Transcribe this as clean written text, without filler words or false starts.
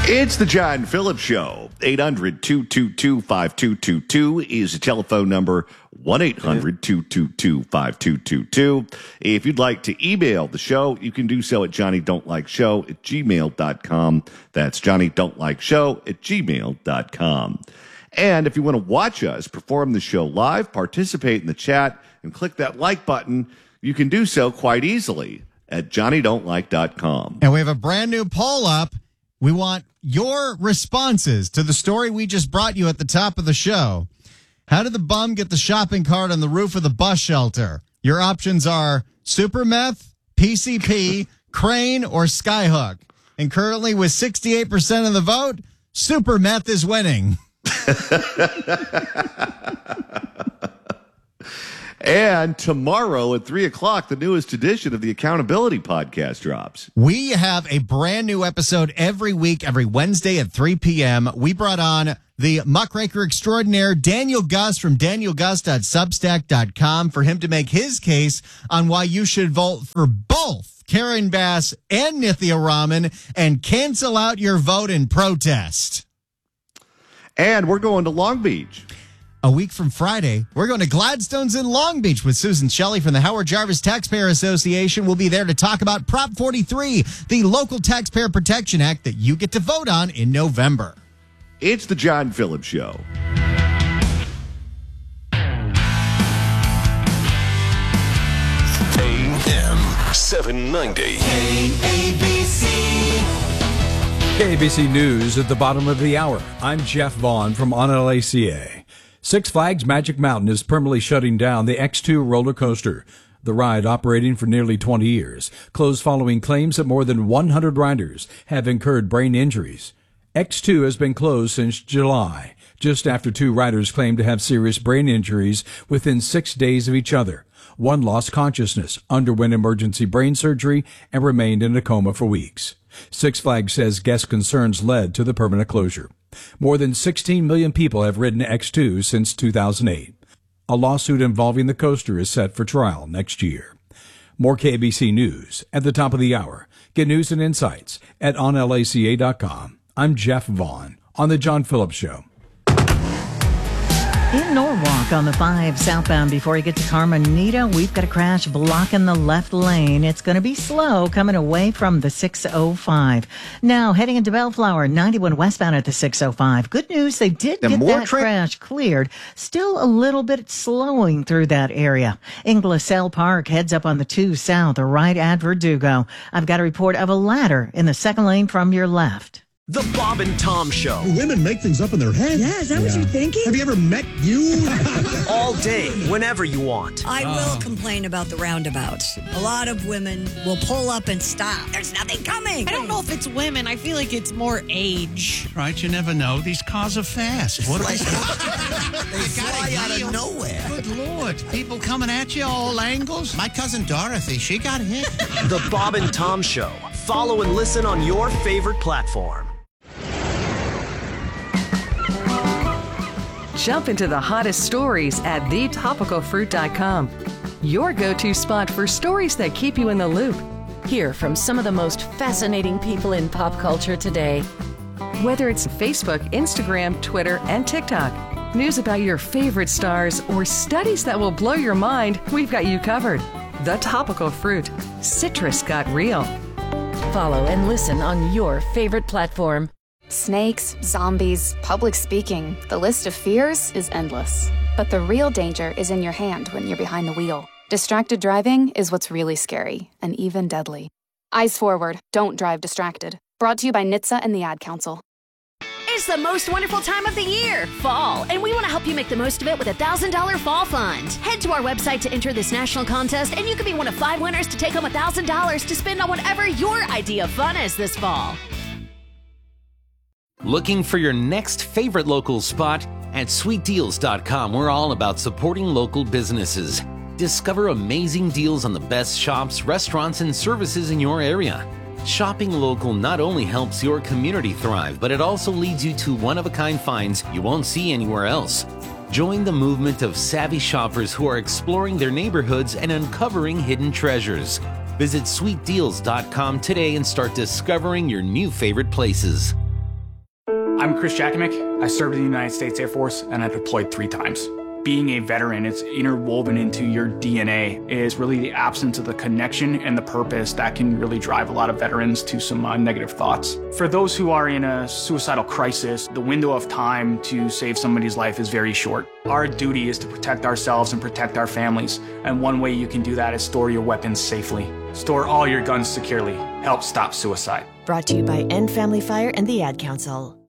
It's the John Phillips Show. 800-222-5222 is the telephone number. 1-800-222-5222. If you'd like to email the show, you can do so at johnnydontlikeshow@gmail.com. That's johnnydontlikeshow@gmail.com. And if you want to watch us perform the show live, participate in the chat, and click that like button, you can do so quite easily at johnnydontlik.com. And we have a brand new poll up. We want your responses to the story we just brought you at the top of the show. How did the bum get the shopping cart on the roof of the bus shelter? Your options are Super Meth, PCP, Crane, or Skyhook. And currently with 68% of the vote, Super Meth is winning. And tomorrow at 3 o'clock, the newest edition of the Accountability Podcast drops. We have a brand new episode every week, every Wednesday at 3 p.m. We brought on the muckraker extraordinaire Daniel Gus from danielgus.substack.com for him to make his case on why you should vote for both Karen Bass and Nithya Raman and cancel out your vote in protest. And we're going to Long Beach. A week from Friday, we're going to Gladstone's in Long Beach with Susan Shelley from the Howard Jarvis Taxpayer Association. We'll be there to talk about Prop 43, the local taxpayer protection act that you get to vote on in November. It's the John Phillips Show. AM 790. KABC News at the bottom of the hour. I'm Jeff Vaughn from ONLACA. Six Flags Magic Mountain is permanently shutting down the X2 roller coaster. The ride, operating for nearly 20 years, closed following claims that more than 100 riders have incurred brain injuries. X2 has been closed since July, just after two riders claimed to have serious brain injuries within 6 days of each other. One lost consciousness, underwent emergency brain surgery, and remained in a coma for weeks. Six Flags says guest concerns led to the permanent closure. More than 16 million people have ridden X2 since 2008. A lawsuit involving the coaster is set for trial next year. More KBC News at the top of the hour. Get news and insights at onlaca.com. I'm Jeff Vaughn on The John Phillips Show. In Norwalk on the 5 southbound before you get to Carmenita, we've got a crash blocking the left lane. It's going to be slow coming away from the 605. Now, heading into Bellflower, 91 westbound at the 605. Good news, they did get that crash cleared. Still a little bit slowing through that area. Inglesell Park heads up on the 2 south, right at Verdugo. I've got a report of a ladder in the second lane from your left. The Bob and Tom Show. Women make things up in their heads. Yeah, is that what you're thinking? Have you ever met you? All day, whenever you want. I will complain about the roundabouts. A lot of women will pull up and stop. There's nothing coming. I don't know if it's women. I feel like it's more age. Right, you never know. These cars are fast. What They fly out of nowhere. Good Lord. People coming at you all angles. My cousin Dorothy, she got hit. The Bob and Tom Show. Follow and listen on your favorite platform. Jump into the hottest stories at thetopicalfruit.com. Your go-to spot for stories that keep you in the loop. Hear from some of the most fascinating people in pop culture today. Whether it's Facebook, Instagram, Twitter, and TikTok, news about your favorite stars, or studies that will blow your mind, we've got you covered. The Topical Fruit. Citrus got real. Follow and listen on your favorite platform. Snakes, zombies, public speaking, the list of fears is endless. But the real danger is in your hand when you're behind the wheel. Distracted driving is what's really scary and even deadly. Eyes forward, don't drive distracted. Brought to you by NHTSA and the Ad Council. It's the most wonderful time of the year, fall, and we want to help you make the most of it with a $1,000 fall fund. Head to our website to enter this national contest, and you could be one of 5 winners to take home $1,000 to spend on whatever your idea of fun is this fall. Looking for your next favorite local spot? At sweetdeals.com, we're all about supporting local businesses. Discover amazing deals on the best shops, restaurants, and services in your area. Shopping local not only helps your community thrive, but it also leads you to one-of-a-kind finds you won't see anywhere else. Join the movement of savvy shoppers who are exploring their neighborhoods and uncovering hidden treasures. Visit sweetdeals.com today and start discovering your new favorite places. I'm Chris Jakimick. I served in the United States Air Force and I deployed 3 times. Being a veteran, it's interwoven into your DNA, is really the absence of the connection and the purpose that can really drive a lot of veterans to some negative thoughts. For those who are in a suicidal crisis, the window of time to save somebody's life is very short. Our duty is to protect ourselves and protect our families, and one way you can do that is store your weapons safely. Store all your guns securely. Help stop suicide. Brought to you by End Family Fire and the Ad Council.